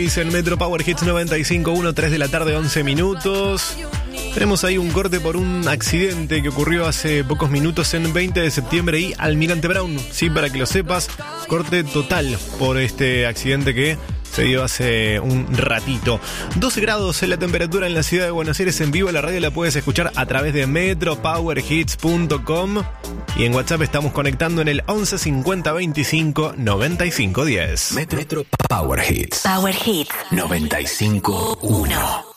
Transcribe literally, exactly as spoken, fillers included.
En Metro Power Hits noventa y cinco punto uno, tres de la tarde, once minutos. Tenemos ahí un corte por un accidente que ocurrió hace pocos minutos en veinte de septiembre y Almirante Brown. Sí, para que lo sepas, corte total por este accidente que se dio hace un ratito. doce grados en la temperatura en la ciudad de Buenos Aires. En vivo la radio la puedes escuchar a través de metro power hits punto com. Y en WhatsApp estamos conectando en el once cincuenta veinticinco noventa y cinco diez. Metro Power Hits. Power Hits noventa y cinco uno.